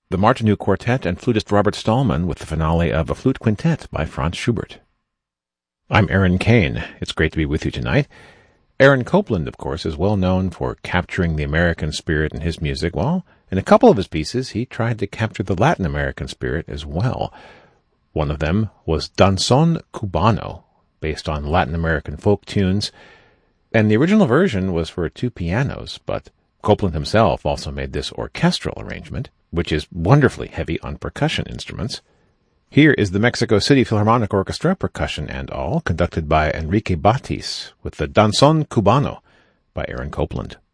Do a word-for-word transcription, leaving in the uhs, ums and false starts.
the Martineau Quartet and flutist Robert Stallman with the finale of A Flute Quintet by Franz Schubert. I'm Aaron Kane. It's great to be with you tonight. Aaron Copland, of course, is well known for capturing the American spirit in his music, while in a couple of his pieces he tried to capture the Latin American spirit as well. One of them was Danzón Cubano, based on Latin American folk tunes, and the original version was for two pianos, but Copland himself also made this orchestral arrangement, which is wonderfully heavy on percussion instruments. Here is the Mexico City Philharmonic Orchestra, percussion and all, conducted by Enrique Batis, with the Danzón Cubano by Aaron Copland.